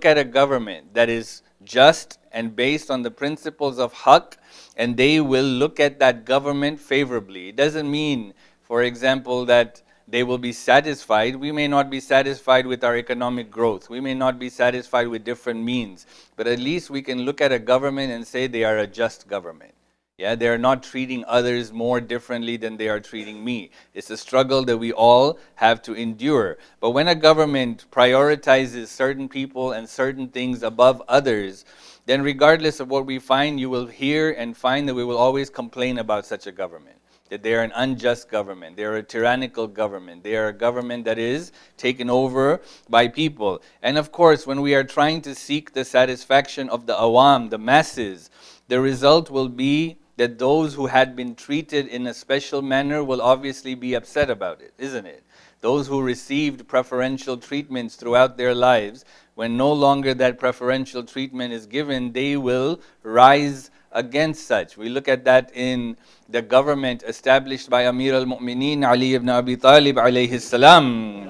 look at a government that is just and based on the principles of haqq, and they will look at that government favorably. It doesn't mean, for example, that they will be satisfied. We may not be satisfied with our economic growth. We may not be satisfied with different means. But at least we can look at a government and say they are a just government. Yeah, they are not treating others more differently than they are treating me. It's a struggle that we all have to endure. But when a government prioritizes certain people and certain things above others, then regardless of what we find, you will hear and find that we will always complain about such a government. That they are an unjust government, they are a tyrannical government, they are a government that is taken over by people. And of course, when we are trying to seek the satisfaction of the awam, the masses, the result will be that those who had been treated in a special manner will obviously be upset about it, isn't it? Those who received preferential treatments throughout their lives, when no longer that preferential treatment is given, they will rise against such. We look at that in the government established by Amir al-Mu'mineen Ali ibn Abi Talib alayhi salam.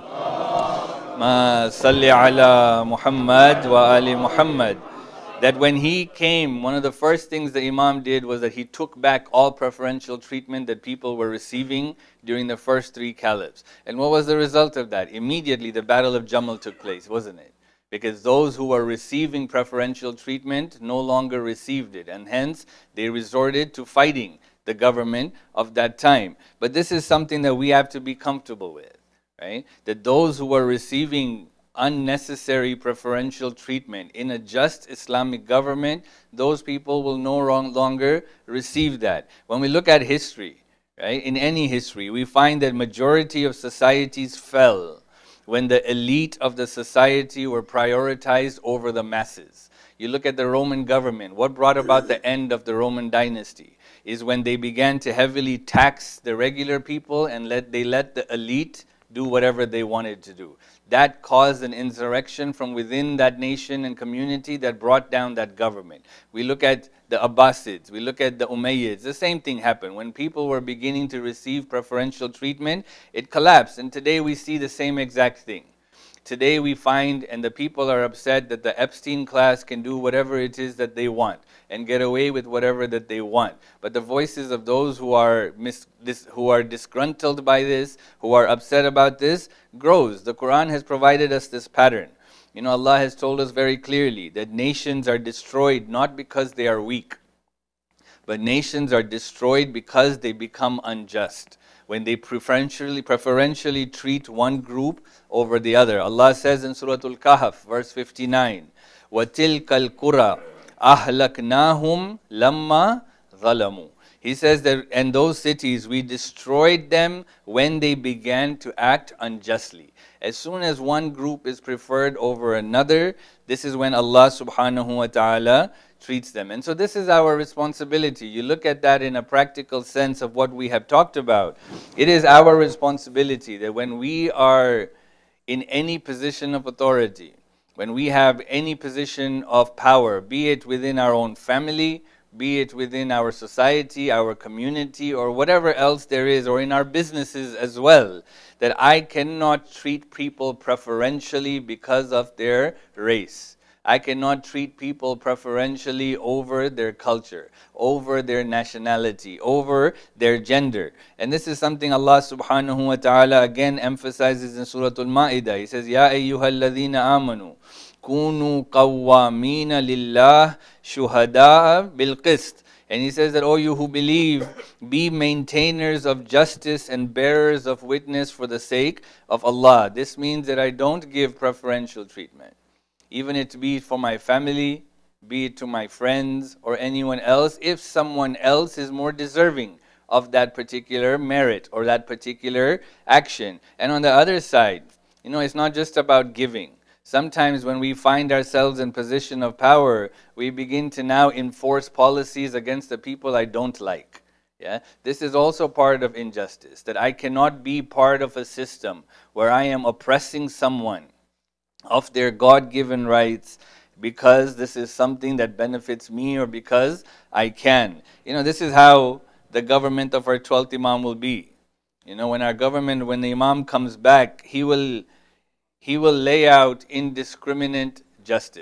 Ma salli ala Muhammad wa ali Muhammad. That when he came, one of the first things the Imam did was that he took back all preferential treatment that people were receiving during the first 3 caliphs. And what was the result of that? Immediately the Battle of Jamal took place, wasn't it? Because those who were receiving preferential treatment no longer received it, and hence they resorted to fighting the government of that time. But this is something that we have to be comfortable with, right? That those who were receiving unnecessary preferential treatment in a just Islamic government, those people will no longer receive that. When we look at history, right, in any history, we find that majority of societies fell when the elite of the society were prioritized over the masses. You look at the Roman government, what brought about the end of the Roman dynasty is when they began to heavily tax the regular people and they let the elite do whatever they wanted to do. That caused an insurrection from within that nation and community that brought down that government. We look at the Abbasids, we look at the Umayyads, the same thing happened. When people were beginning to receive preferential treatment, it collapsed. And today we see the same exact thing. Today we find, and the people are upset that the Epstein class can do whatever it is that they want and get away with whatever that they want. But the voices of those who are disgruntled by this, who are upset about this, grows. The Quran has provided us this pattern. You know, Allah has told us very clearly that nations are destroyed not because they are weak, but nations are destroyed because they become unjust. When they preferentially treat one group over the other. Allah says in Surah Al-Kahf, verse 59, وَتِلْكَ الْقُرَى أَهْلَكْنَاهُمْ لَمَّا ظَلَمُوا. He says that, and those cities, we destroyed them when they began to act unjustly. As soon as one group is preferred over another, this is when Allah subhanahu wa ta'ala treats them. And so this is our responsibility. You look at that in a practical sense of what we have talked about. It is our responsibility that when we are in any position of authority, when we have any position of power, be it within our own family, be it within our society, our community, or whatever else there is, or in our businesses as well, that I cannot treat people preferentially because of their race. I cannot treat people preferentially over their culture, over their nationality, over their gender. And this is something Allah subhanahu wa ta'ala again emphasizes in Surah Al-Ma'idah. He says, Ya ayyuhalladhina amanu, kunu qawwamina lillah shuhada'a bilqist. And he says that, oh, you who believe, be maintainers of justice and bearers of witness for the sake of Allah. This means that I don't give preferential treatment. Even it be for my family, be it to my friends or anyone else, if someone else is more deserving of that particular merit or that particular action. And on the other side, you know, it's not just about giving. Sometimes when we find ourselves in position of power, we begin to now enforce policies against the people I don't like. Yeah? This is also part of injustice, that I cannot be part of a system where I am oppressing someone of their God-given rights because this is something that benefits me or because I can. You know, this is how the government of our 12th Imam will be. You know, when the Imam comes back, he will lay out indiscriminate justice.